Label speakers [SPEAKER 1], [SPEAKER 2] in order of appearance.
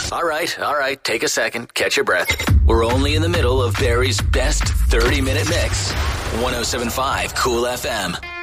[SPEAKER 1] All right. Take a second. Catch your breath. We're only in the middle of Barry's best 30-minute mix. 107.5 Cool FM.